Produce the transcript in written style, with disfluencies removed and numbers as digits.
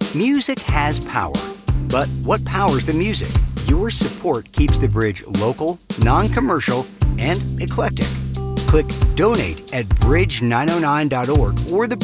Music has power. But what powers the music? Your support keeps the Bridge local, non-commercial, and eclectic. Click donate at bridge909.org or the